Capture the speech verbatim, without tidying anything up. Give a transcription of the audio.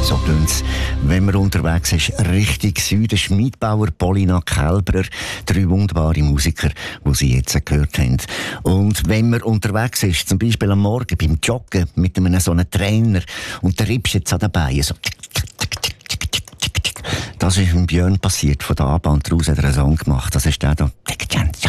So tönt's, wenn man unterwegs ist, Richtung Süden. Schmidbauer, Polina, Kälberer, drei wunderbare Musiker, die Sie jetzt gehört haben. Und wenn man unterwegs ist, zum Beispiel am Morgen beim Joggen mit einem so einem Trainer und der riebst jetzt an den Beinen, so das ist mit Björn passiert. Von der A-Bahn raus hat er einen Song gemacht. Das ist der da.